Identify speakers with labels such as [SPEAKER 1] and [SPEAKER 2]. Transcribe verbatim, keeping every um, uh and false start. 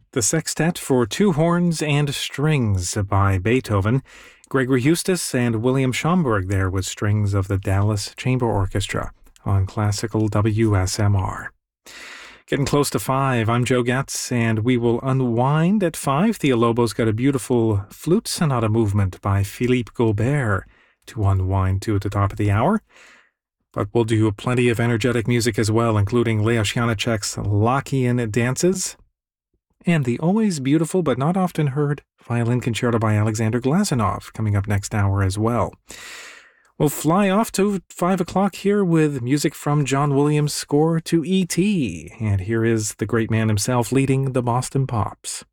[SPEAKER 1] The Sextet for Two Horns and Strings by Beethoven. Gregory Eustace and William Schomburg there with strings of the Dallas Chamber Orchestra on Classical W S M R. Getting close to five, I'm Joe Getz, and we will unwind at five. Thea Lobo's got a beautiful flute sonata movement by Philippe Gobert to unwind to at the top of the hour. But we'll do plenty of energetic music as well, including Leos Janáček's Lockean dances and the always beautiful but not often heard violin concerto by Alexander Glazunov coming up next hour as well. We'll fly off to five o'clock here with music from John Williams' score to E T And here is the great man himself leading the Boston Pops.